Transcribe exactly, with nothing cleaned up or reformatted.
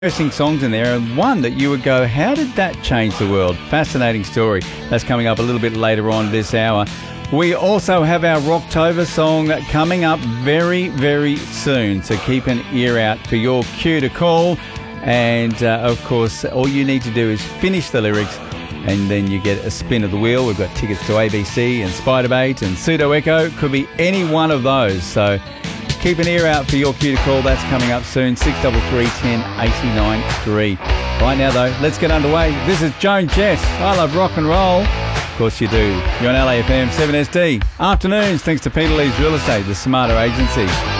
Interesting songs in there, and one that you would go, how did that change the world? Fascinating story. That's coming up a little bit later on this hour. We also have our Rocktober song coming up very, very soon, so keep an ear out for your cue to call. And, uh, of course, all you need to do is finish the lyrics, and then you get a spin of the wheel. We've got tickets to A B C and Spiderbait and Pseudo Echo. Could be any one of those, so keep an ear out for your cue to call. That's coming up soon. six three three, one zero, eight nine three. Right now, though, let's get underway. This is Joan Jett. I love rock and roll. Of course you do. You're on L A F M seven S D. Afternoons, thanks to Peter Lee's Real Estate, the smarter agency.